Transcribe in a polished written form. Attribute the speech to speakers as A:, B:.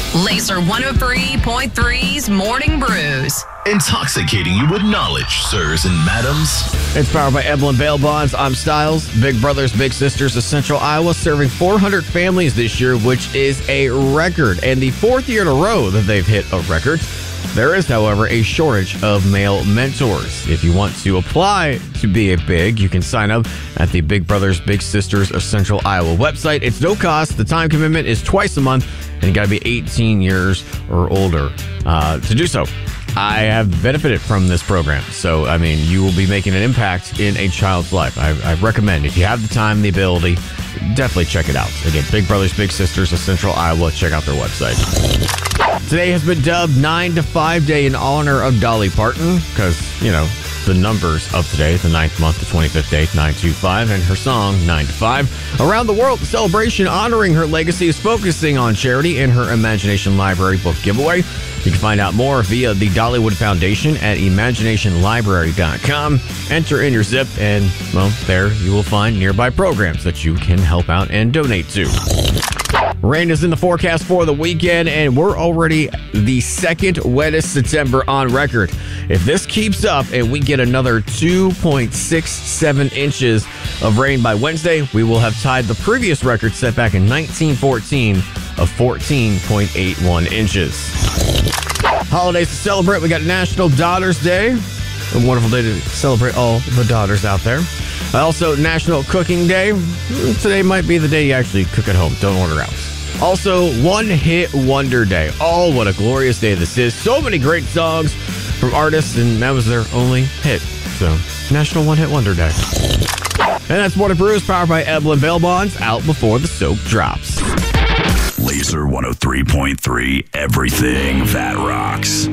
A: Laser 103.3's Morning Brews.
B: Intoxicating you with knowledge, sirs and madams.
C: It's powered by Eblin Bail Bonds. I'm Styles. Big Brothers Big Sisters of Central Iowa serving 400 families this year, which is a record. And the fourth year in a row that they've hit a record. There is, however, a shortage of male mentors. If you want to apply to be a big, you can sign up at the Big Brothers Big Sisters of Central Iowa website. It's no cost. The time commitment is twice a month, and you got to be 18 years or older to do so. I have benefited from this program. So, I mean, you will be making an impact in a child's life. I recommend, if you have the time, the ability, definitely check it out. Again, Big Brothers Big Sisters of Central Iowa. Check out their website. Today has been dubbed 9 to 5 Day in honor of Dolly Parton because, you know, the numbers of today, the 9th month, the 25th day, 925, and her song 9 to 5. Around the world, the celebration honoring her legacy is focusing on charity in her Imagination Library book giveaway. You can find out more via the Dollywood Foundation at imaginationlibrary.com. Enter in your zip, and, well, there you will find nearby programs that you can help out and donate to. Rain is in the forecast for the weekend, and we're already the second wettest September on record. If this keeps up and we get another 2.67 inches of rain by Wednesday, we will have tied the previous record set back in 1914 of 14.81 inches. Holidays to celebrate. We got National Daughters Day. A wonderful day to celebrate all the daughters out there. Also, National Cooking Day. Today might be the day you actually cook at home. Don't order out. Also, One Hit Wonder Day. Oh, what a glorious day this is. So many great songs from artists, and that was their only hit. So, National One Hit Wonder Day. And that's Morning Brews, powered by Eblin Bail Bonds, out before the soap drops.
B: Laser 103.3, everything that rocks.